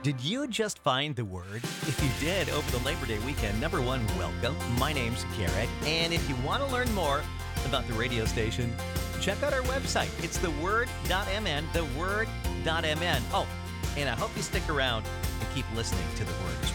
Did you just find the word? If you did over the Labor Day weekend, number one, welcome. My name's Garrett. And if you want to learn more about the radio station, check out our website. It's theword.mn, theword.mn. Oh, and I hope you stick around and keep listening to the Word as well.